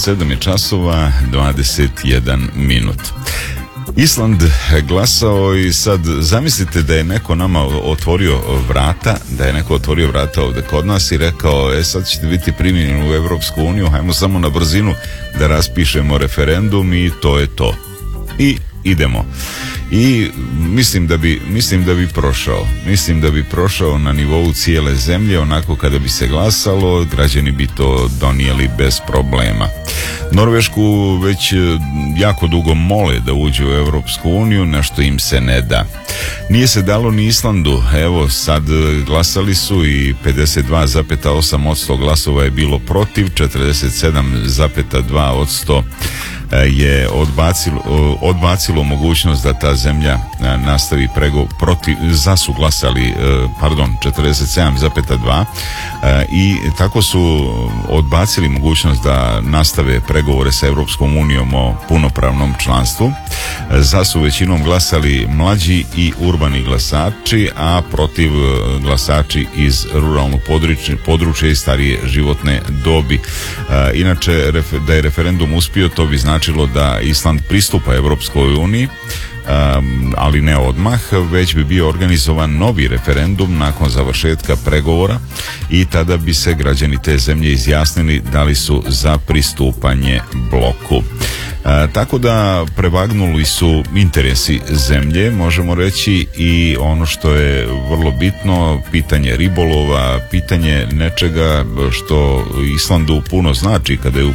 7 je časova 21 minut. Island glasao i sad zamislite da je neko nama otvorio vrata, ovdje kod nas i rekao, sad ćete biti primljeni u Europsku uniju, hajmo samo na brzinu da raspišemo referendum i to je to. I idemo. I mislim da bi prošao na nivou cijele zemlje, onako kada bi se glasalo, građani bi to donijeli bez problema. Norvešku već jako dugo mole da uđe u Europsku uniju, nešto im se ne da. Nije se dalo ni Islandu, evo sad glasali su i 52,8% glasova je bilo protiv, 47,2% je odbacilo mogućnost da ta zemlja nastavi za su glasali 47,2 i tako su odbacili mogućnost da nastave pregovore sa Europskom unijom o punopravnom članstvu. Za su većinom glasali mlađi i urbani glasači, a protiv glasači iz ruralnog područja i starije životne dobi. Inače, da je referendum uspio, to bi značilo da Island pristupa Europskoj uniji, ali ne odmah, već bi bio organizovan novi referendum nakon završetka pregovora i tada bi se građani te zemlje izjasnili da li su za pristupanje bloku. Tako da prevagnuli su interesi zemlje, možemo reći, i ono što je vrlo bitno, pitanje ribolova, pitanje nečega što Islandu puno znači kada je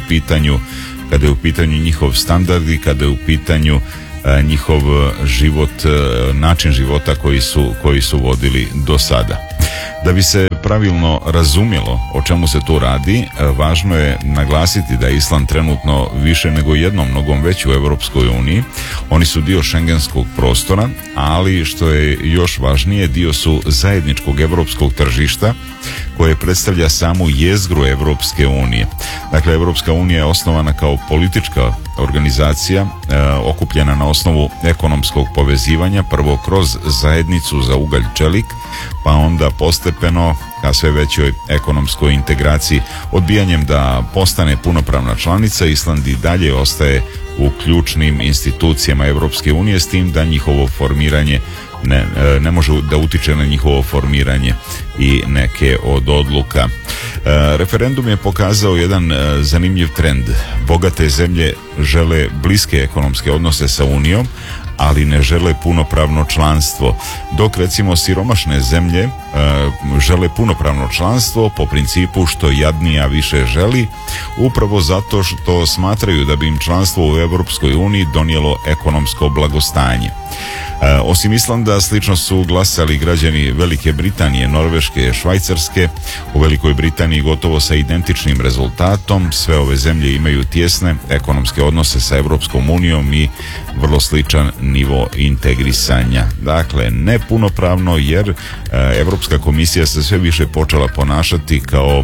u pitanju njihov standard i kada je u pitanju njihov život, način života koji su vodili do sada. Da bi se pravilno razumjelo o čemu se tu radi, važno je naglasiti da je Island trenutno više nego jednom nogom već u Europskoj uniji. Oni su dio šengenskog prostora, ali što je još važnije, dio su zajedničkog europskog tržišta koje predstavlja samu jezgru Europske unije. Dakle, Europska unija je osnovana kao politička organizacija, okupljena na osnovu ekonomskog povezivanja, prvo kroz zajednicu za ugalj čelik, pa onda postepeno ka sve većoj ekonomskoj integraciji. Odbijanjem da postane punopravna članica, Island i dalje ostaje u ključnim institucijama Europske unije, s tim da njihovo formiranje ne može da utiče na njihovo formiranje i neke od odluka. Referendum je pokazao jedan zanimljiv trend. Bogate zemlje žele bliske ekonomske odnose sa Unijom, ali ne žele punopravno članstvo, dok recimo siromašne zemlje žele punopravno članstvo po principu što jadnija više želi, upravo zato što smatraju da bi im članstvo u Europskoj uniji donijelo ekonomsko blagostanje. Osim Islanda, slično su glasali građani Velike Britanije, Norveške, Švajcarske. U Velikoj Britaniji gotovo sa identičnim rezultatom. Sve ove zemlje imaju tjesne ekonomske odnose sa Europskom unijom i vrlo sličan nivo integrisanja. Dakle, ne punopravno, jer Europska komisija se sve više počela ponašati kao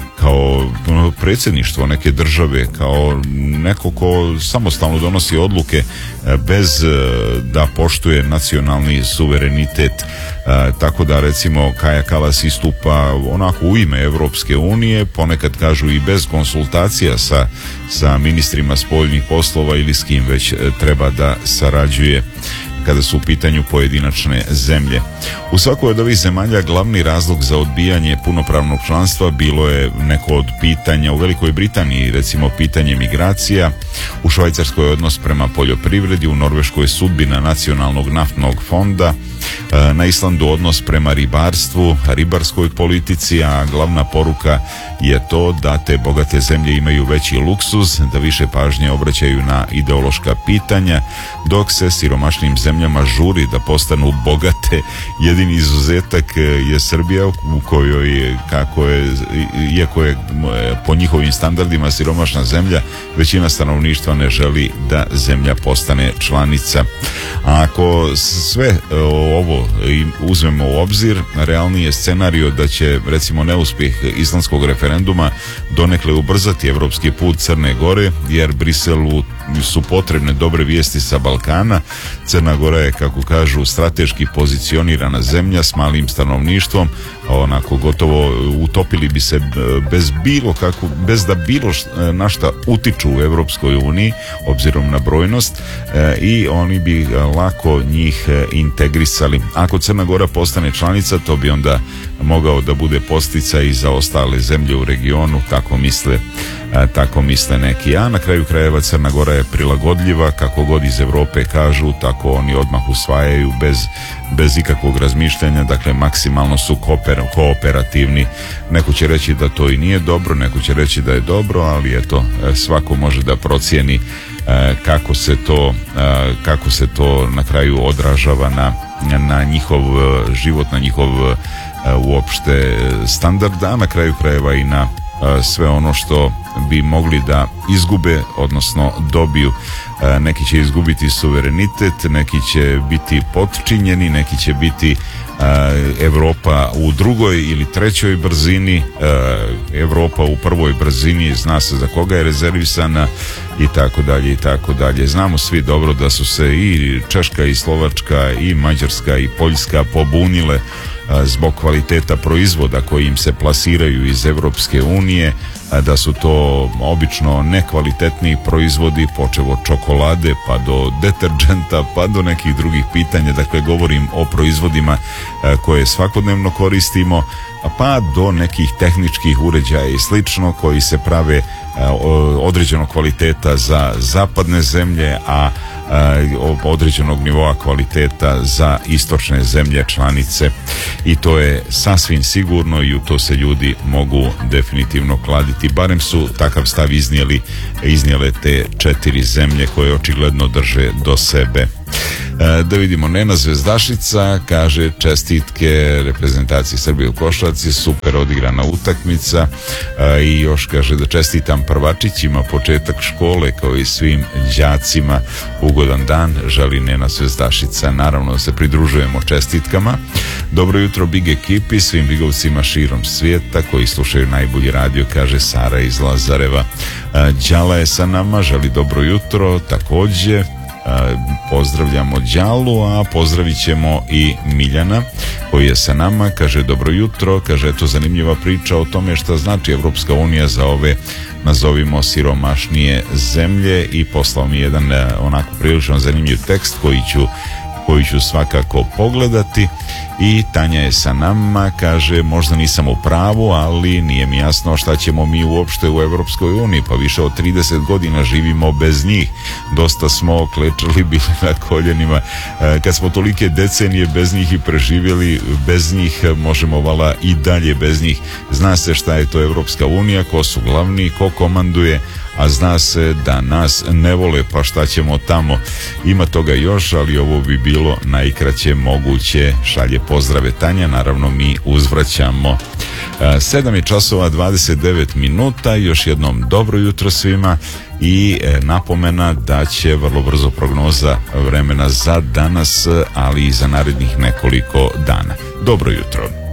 predsjedništvo neke države, kao neko ko samostalno donosi odluke bez da poštuje nacionalni suverenitet. Tako da recimo Kaja Kallas istupa onako u ime Europske unije, ponekad kažu i bez konsultacija sa ministrima spoljnih poslova ili s kim već treba da sarađuje kada su u pitanju pojedinačne zemlje. U svakoj od ovih zemalja glavni razlog za odbijanje punopravnog članstva bilo je neko od pitanja. U Velikoj Britaniji recimo pitanje migracija, u Švajcarskoj odnos prema poljoprivredi, u Norveškoj sudbina nacionalnog naftnog fonda, na Islandu odnos prema ribarstvu, ribarskoj politici, a glavna poruka je to da te bogate zemlje imaju veći luksuz, da više pažnje obraćaju na ideološka pitanja, dok se siromašnim zemljama žuri da postanu bogate. Jedini izuzetak je Srbija, u kojoj, iako je po njihovim standardima siromašna zemlja, većina stanovništva ne želi da zemlja postane članica. A ako sve ovo uzmemo u obzir, realniji je scenario da će recimo neuspjeh islandskog referenduma donekle ubrzati evropski put Crne Gore, jer Brisel u su potrebne dobre vijesti sa Balkana. Crna Gora je, kako kažu, strateški pozicionirana zemlja s malim stanovništvom, onako gotovo utopili bi se bez da bilo na šta utiču u Europskoj uniji, obzirom na brojnost, i oni bi lako njih integrisali. Ako Crna Gora postane članica, to bi onda mogao da bude posticaj i za ostale zemlje u regionu, tako misle neki. A na kraju krajeva Crna Gora je prilagodljiva, kako god iz Europe kažu, tako oni odmah usvajaju bez ikakvog razmišljanja, dakle maksimalno su kooperativni. Neko će reći da to i nije dobro, neko će reći da je dobro, ali eto, svako može da procijeni kako se to na kraju odražava na njihov život, na njihov uopšte standard, a na kraju krajeva i na sve ono što bi mogli da izgube, odnosno dobiju. Neki će izgubiti suverenitet, neki će biti potčinjeni, neki će biti Evropa u drugoj ili trećoj brzini, Evropa u prvoj brzini, zna se za koga je rezervisana, i tako dalje i tako dalje. Znamo svi dobro da su se i Češka i Slovačka i Mađarska i Poljska pobunile zbog kvaliteta proizvoda koji im se plasiraju iz Europske unije, da su to obično nekvalitetni proizvodi, počev od čokolade pa do deterđenta pa do nekih drugih pitanja. Dakle, govorim o proizvodima koje svakodnevno koristimo, pa do nekih tehničkih uređaja i slično koji se prave određenog kvaliteta za zapadne zemlje, a određenog nivoa kvaliteta za istočne zemlje članice, i to je sasvim sigurno i u to se ljudi mogu definitivno kladiti. Barem su takav stav iznijele te 4 zemlje koje očigledno drže do sebe. Da vidimo, Nena Zvezdašica kaže čestitke reprezentaciji Srbije u košarci, super odigrana utakmica, i još kaže da čestitam prvačićima početak škole kao i svim đacima, ugodan dan, želi Nena Zvezdašica. Naravno da se pridružujemo čestitkama. Dobro jutro big ekipi, svim bigovcima širom svijeta koji slušaju najbolji radio, kaže Sara iz Lazareva. Đala je sa nama, želi dobro jutro također. Pozdravljamo Đalu, a pozdravit ćemo i Miljana koji je sa nama, kaže dobro jutro, kaže eto zanimljiva priča o tome šta znači Evropska unija za ove, nazovimo, siromašnije zemlje, i poslao mi jedan onako prilično zanimljiv tekst koji ću svakako pogledati. I Tanja je sa nama, kaže možda nisam u pravu, ali nije mi jasno šta ćemo mi uopšte u Evropskoj uniji, pa više od 30 godina živimo bez njih, dosta smo klečali, bili na koljenima, kad smo tolike decenije bez njih i preživjeli bez njih, možemo vala i dalje bez njih. Zna se šta je to Evropska unija, ko su glavni, ko komanduje, a zna se da nas ne vole, pa šta ćemo tamo. Ima toga još, ali ovo bi bilo najkraće moguće. Šalje pozdrave Tanja, naravno mi uzvraćamo. 7:29, još jednom dobro jutro svima, i napomena da će vrlo brzo prognoza vremena za danas, ali i za narednih nekoliko dana. Dobro jutro.